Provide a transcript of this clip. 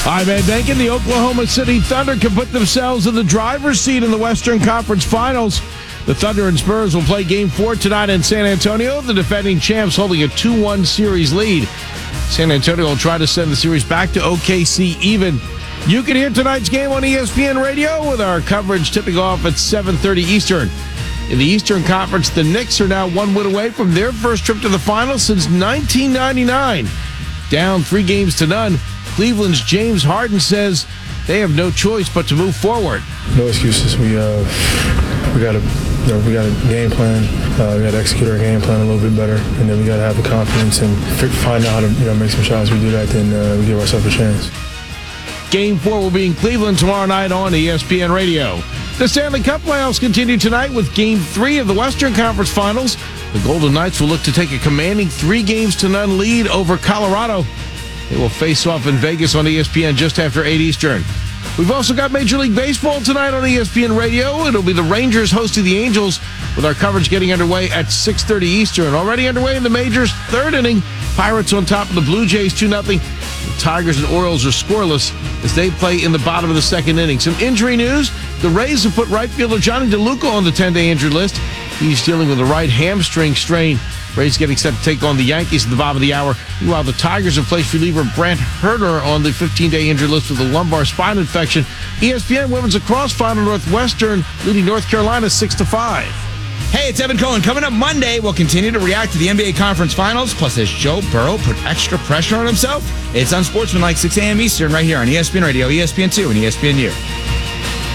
I'm Ed Benkin. The Oklahoma City Thunder can put themselves in the driver's seat in the Western Conference Finals. The Thunder and Spurs will play Game 4 tonight in San Antonio. The defending champs holding a 2-1 series lead. San Antonio will try to send the series back to OKC even. You can hear tonight's game on ESPN Radio with our coverage tipping off at 7:30 Eastern. In the Eastern Conference, the Knicks are now 1 win away from their first trip to the finals since 1999. Down 3-0. Cleveland's James Harden says they have no choice but to move forward. No excuses. We got a game plan. We got to execute our game plan a little bit better, and then we got to have the confidence and find out how to make some shots. We do that, then we give ourselves a chance. Game 4 will be in Cleveland tomorrow night on ESPN Radio. The Stanley Cup playoffs continue tonight with Game 3 of the Western Conference Finals. The Golden Knights will look to take a commanding 3-0 lead over Colorado. They will face off in Vegas on ESPN just after 8 Eastern. We've also got Major League Baseball tonight on ESPN Radio. It'll be the Rangers hosting the Angels with our coverage getting underway at 6:30 Eastern. Already underway in the Majors' third inning. Pirates on top of the Blue Jays 2-0. The Tigers and Orioles are scoreless as they play in the bottom of the second inning. Some injury news. The Rays have put right fielder Johnny DeLuca on the 10-day injured list. He's dealing with a right hamstring strain. Rays getting set to take on the Yankees at the bottom of the hour. Meanwhile, the Tigers have placed reliever Brant Herter on the 15-day injured list with a lumbar spine infection. ESPN Women's Lacrosse Final Northwestern leading North Carolina 6-5. Hey, it's Evan Cohen. Coming up Monday, we'll continue to react to the NBA Conference Finals. Plus, as Joe Burrow put extra pressure on himself, it's Unsportsmanlike 6 a.m. Eastern right here on ESPN Radio, ESPN2, and ESPNU.